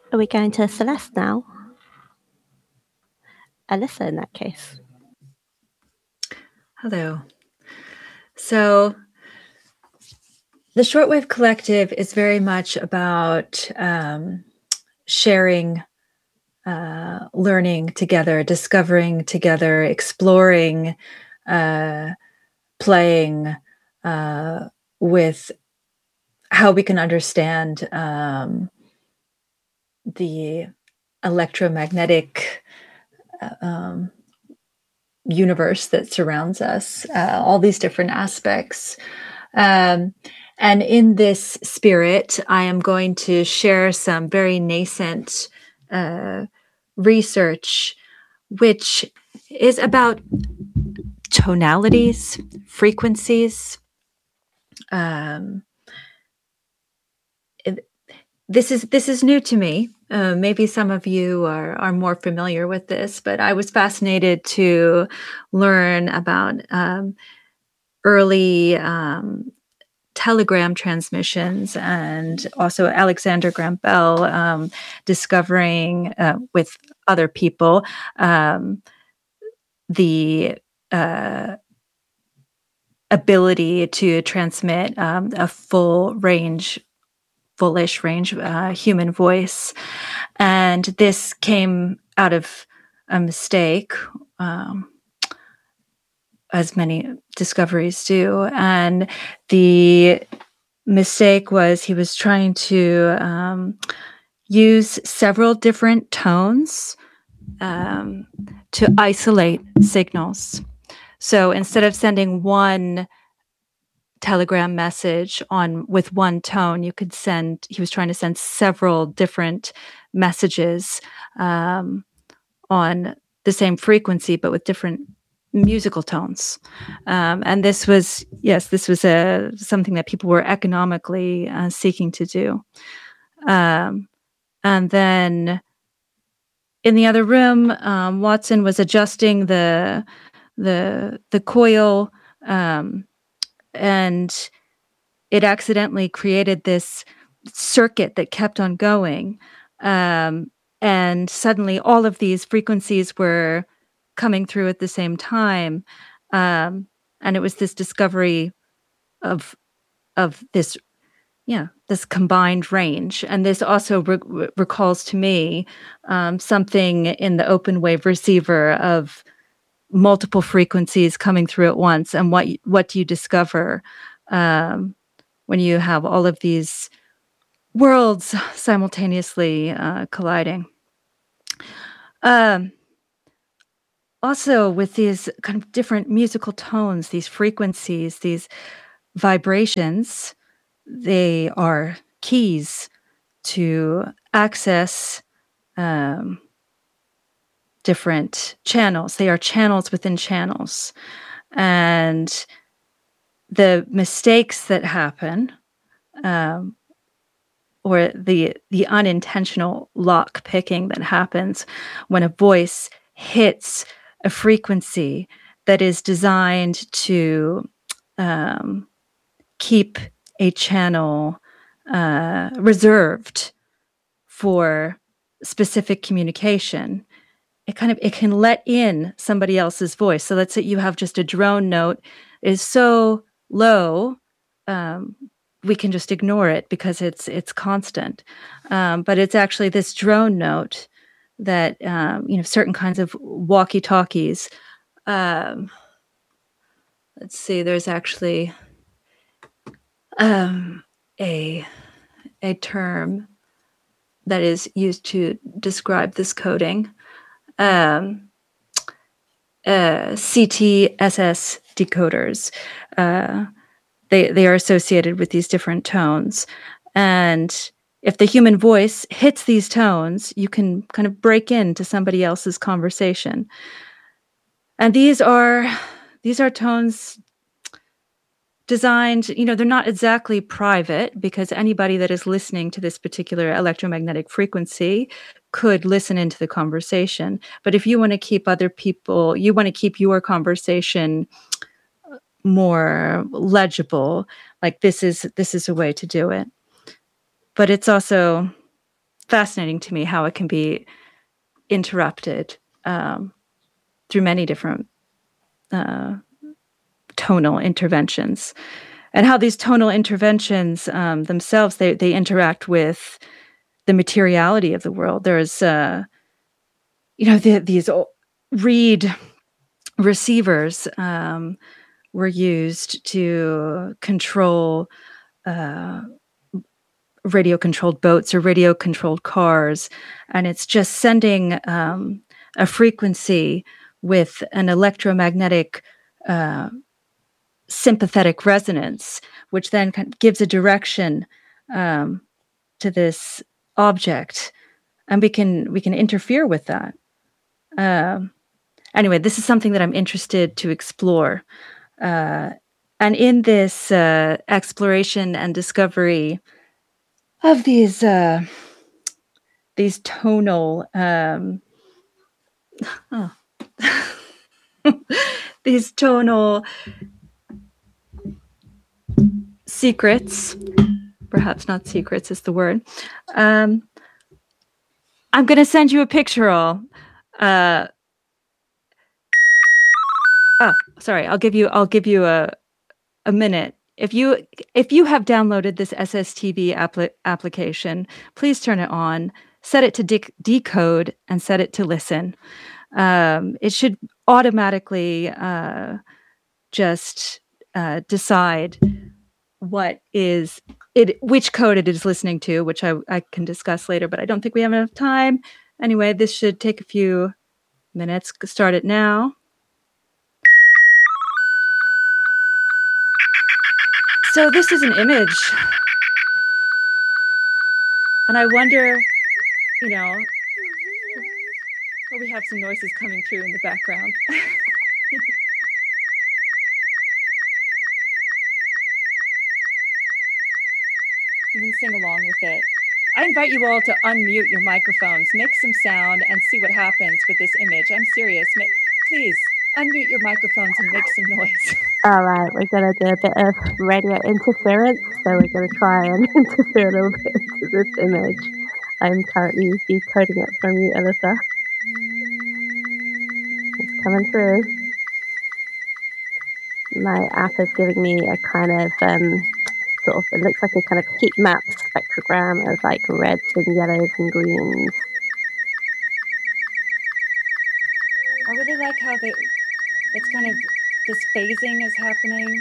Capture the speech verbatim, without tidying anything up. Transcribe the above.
Are we going to Celeste now? Alyssa, in that case. Hello. So the Shortwave Collective is very much about um, sharing, uh, learning together, discovering together, exploring, uh, playing uh, with how we can understand um, the electromagnetic uh, um, universe that surrounds us, uh, all these different aspects. Um, and in this spirit, I am going to share some very nascent uh, research, which is about tonalities, frequencies. Um, it, this is this is new to me. Uh, maybe some of you are are more familiar with this, but I was fascinated to learn about um, early um, telegram transmissions, and also Alexander Graham Bell um, discovering uh, with other people um, the uh, ability to transmit um, a full range, fullish range uh, human voice. And this came out of a mistake, um, as many discoveries do. And the mistake was he was trying to um, use several different tones um, to isolate signals. So instead of sending one telegram message on with one tone, you could send, he was trying to send several different messages um, on the same frequency, but with different musical tones. Um, and this was, yes, this was a, something that people were economically uh, seeking to do. Um, and then in the other room, um, Watson was adjusting the, the, the coil, um, and it accidentally created this circuit that kept on going. Um, and suddenly all of these frequencies were coming through at the same time. Um, and it was this discovery of, of this, yeah, this combined range. And this also re- recalls to me um, something in the open wave receiver of multiple frequencies coming through at once. And what, what do you discover um, when you have all of these worlds simultaneously uh, colliding? Um, also, with these kind of different musical tones, these frequencies, these vibrations, they are keys to access um, different channels. They are channels within channels. And the mistakes that happen, um, or the the unintentional lock picking that happens when a voice hits a frequency that is designed to um, keep a channel uh, reserved for specific communication. It kind of, it can let in somebody else's voice. So let's say you have just a drone note is so low, um, we can just ignore it because it's it's constant. Um, but it's actually this drone note that um, you know, certain kinds of walkie-talkies. Um, let's see, there's actually um, a a term that is used to describe this coding. Um, uh, C T S S decoders. Uh, they they are associated with these different tones, and if the human voice hits these tones, you can kind of break into somebody else's conversation. And these are these are tones designed, you know, they're not exactly private, because anybody that is listening to this particular electromagnetic frequency could listen into the conversation. But if you want to keep other people, you want to keep your conversation more legible, like this is this is a way to do it. But it's also fascinating to me how it can be interrupted um, through many different uh, tonal interventions, and how these tonal interventions um, themselves, they, they interact with the materiality of the world. There's, uh, you know, the, these reed receivers um, were used to control uh, radio-controlled boats or radio-controlled cars, and it's just sending um, a frequency with an electromagnetic uh, sympathetic resonance, which then kind of gives a direction um, to this object, and we can we can interfere with that. Um, anyway, this is something that I'm interested to explore, uh, and in this uh, exploration and discovery of these uh, these tonal um, oh. these tonal secrets, perhaps not secrets is the word. Um, I'm going to send you a picture, all. Uh, oh, sorry. I'll give you. I'll give you a a minute. If you if you have downloaded this S S T V appli- application, please turn it on. Set it to de- decode and set it to listen. Um, it should automatically uh, just uh, decide what is it, which code it is listening to, which I, I can discuss later, but I don't think we have enough time. Anyway, this should take a few minutes. Start it now. So this is an image. And I wonder, you know, well, we have some noises coming through in the background. You can sing along with it. I invite you all to unmute your microphones, make some sound, and see what happens with this image. I'm serious. Ma- Please, unmute your microphones and make some noise. All right, we're going to do a bit of radio interference. So we're going to try and interfere a little bit into this image. I'm currently decoding it from you, Alyssa. It's coming through. My app is giving me a kind of um, sort of, it looks like a kind of heat map spectrogram of like reds and yellows and greens. I really like how the, it's kind of, this phasing is happening.